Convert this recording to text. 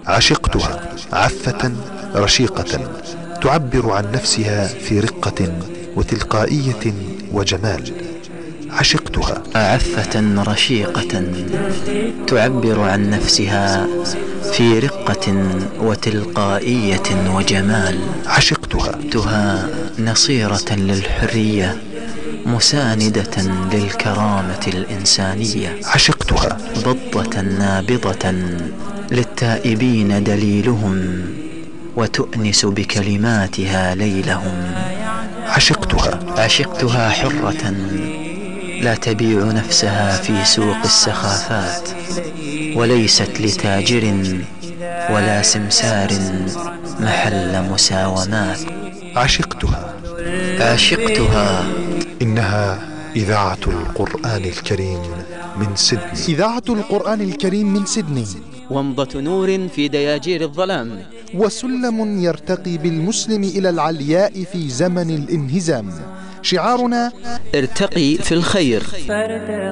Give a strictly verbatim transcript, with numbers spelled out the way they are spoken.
عشقتها عفة رشيقة تعبر عن نفسها في رقة وتلقائية وجمال. عشقتها عفة رشيقة تعبر عن نفسها في رقة وتلقائية وجمال. عشقتها تها نصيرة للحرية مساندة للكرامة الإنسانية. عشقتها بضة نابضة للتائبين دليلهم وتؤنس بكلماتها ليلهم. عشقتها عشقتها حرة لا تبيع نفسها في سوق السخافات، وليست لتاجر ولا سمسار محل مساومات. عشقتها عشقتها إنها إذاعة القرآن الكريم من سيدني. إذاعة القرآن الكريم من سيدني، ومضة نور في دياجير الظلام، وسلم يرتقي بالمسلم إلى العلياء في زمن الانهزام. شعارنا ارتقي في الخير.